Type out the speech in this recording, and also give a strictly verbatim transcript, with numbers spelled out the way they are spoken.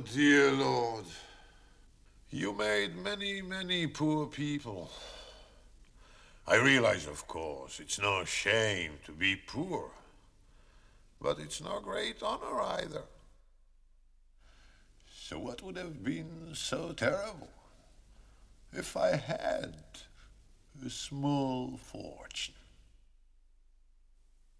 dear Lord, you made many, many poor people. I realize, of course, it's no shame to be poor, but it's no great honor either. So what would have been so terrible if I had a small fortune?